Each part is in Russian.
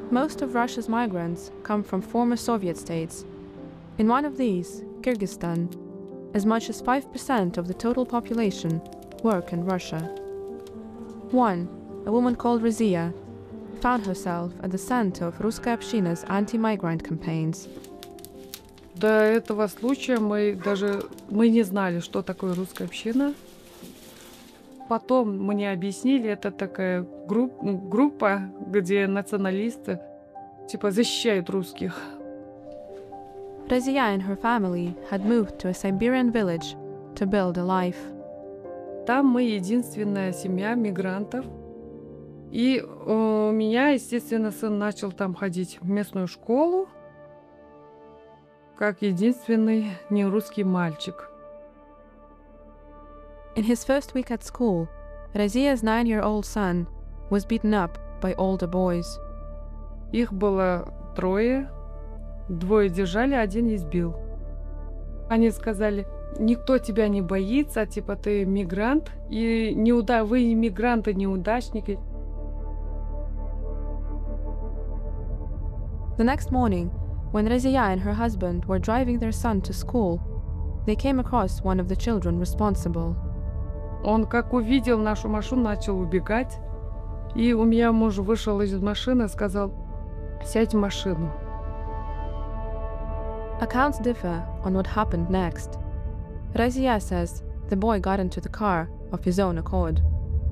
Most of Russia's migrants come from former Soviet states. In one of these, Kyrgyzstan, as much as 5% of the total population work in Russia. One, a woman called Razia, found herself at the center of Russkая общina's anti-migrant campaigns. До этого случая мы не знали, что такое русская община. Потом мне объяснили, это такая группа, где националисты защищают русских. Razia and her family had moved to a Siberian village to build a life. Там мы единственная семья мигрантов. И у меня, естественно, сын начал там ходить в местную школу, как единственный нерусский мальчик. In his first week at school, Razia's 9-year-old son was beaten up by older boys. Их было 3, 2 держали, 1 избил. Они сказали: никто тебя не боится, ты мигрант, и вы мигранты, неудачники. The next morning, when Razia and her husband were driving their son to school, they came across one of the children responsible. Он, как увидел нашу машину, начал убегать. И у меня муж вышел из машины и сказал: сядь в машину. Accounts differ on what happened next. Razia says the boy got into the car of his own accord.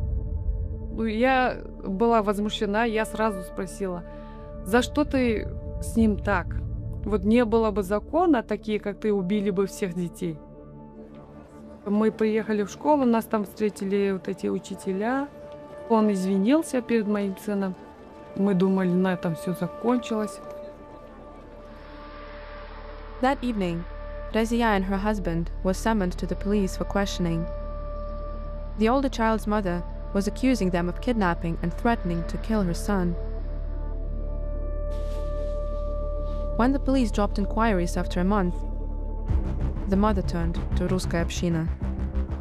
Я была возмущена, я сразу спросила: за что ты с ним так? Не было бы закона, такие как ты, убили бы всех детей. Мы приехали в школу, нас там встретили эти учителя. Он извинился перед моим сыном. Мы думали, на этом все закончилось. That evening, Razia and her husband were summoned to the police for questioning. The older child's mother was accusing them of kidnapping and threatening to kill her son. When the police dropped inquiries after a month, the mother turned to Russkая община.